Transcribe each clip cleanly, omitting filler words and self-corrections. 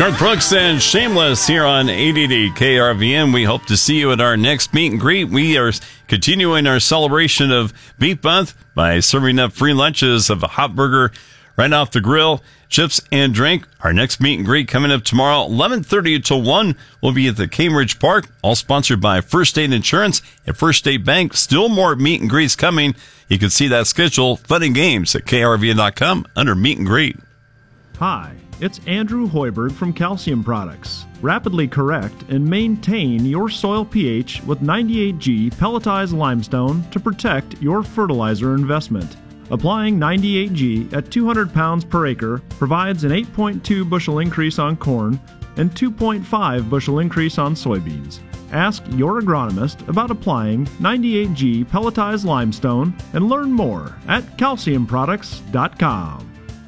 Garth Brooks and Shameless here on 880 KRVN. We hope to see you at our next meet and greet. We are continuing our celebration of Beef Month by serving up free lunches of a hot burger right off the grill, chips and drink. Our next meet and greet coming up tomorrow, 11:30 to 1. We'll be at the Cambridge Park, all sponsored by First State Insurance and First State Bank. Still more meet and greets coming. You can see that schedule, fun and games at krvn.com under meet and greet. Hi, it's Andrew Hoiberg from Calcium Products. Rapidly correct and maintain your soil pH with 98G pelletized limestone to protect your fertilizer investment. Applying 98G at 200 pounds per acre provides an 8.2 bushel increase on corn and 2.5 bushel increase on soybeans. Ask your agronomist about applying 98G pelletized limestone and learn more at calciumproducts.com.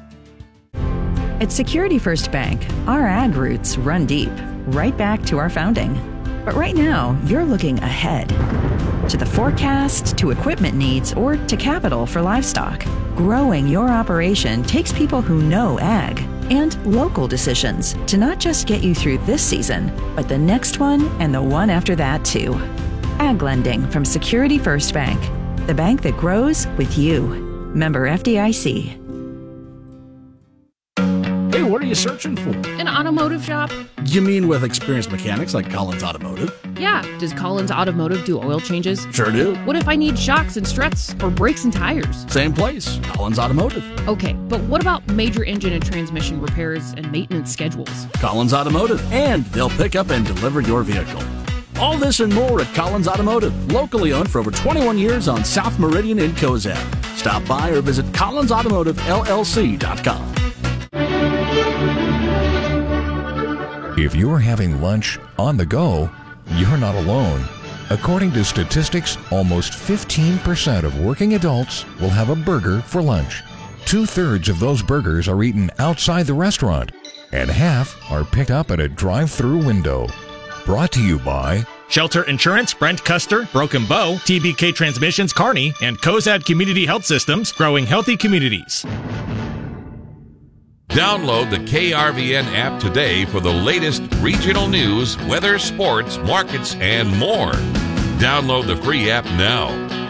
At Security First Bank, our ag roots run deep, right back to our founding. But right now, you're looking ahead to the forecast, to equipment needs, or to capital for livestock. Growing your operation takes people who know ag and local decisions to not just get you through this season, but the next one and the one after that too. Ag lending from Security First Bank, the bank that grows with you. Member FDIC. Hey, what are you searching for? An automotive shop? You mean with experienced mechanics like Collins Automotive? Yeah. Does Collins Automotive do oil changes? Sure do. What if I need shocks and struts or brakes and tires? Same place, Collins Automotive. Okay, but what about major engine and transmission repairs and maintenance schedules? Collins Automotive, and they'll pick up and deliver your vehicle. All this and more at Collins Automotive, locally owned for over 21 years on South Meridian in Cozad. Stop by or visit collinsautomotivellc.com. If you're having lunch on the go, you're not alone. According to statistics, almost 15% of working adults will have a burger for lunch. 2/3 of those burgers are eaten outside the restaurant, and half are picked up at a drive-through window. Brought to you by Shelter Insurance, Brent Custer, Broken Bow, TBK Transmissions, Kearney, and Cozad Community Health Systems, growing healthy communities. Download the KRVN app today for the latest regional news, weather, sports, markets, and more. Download the free app now.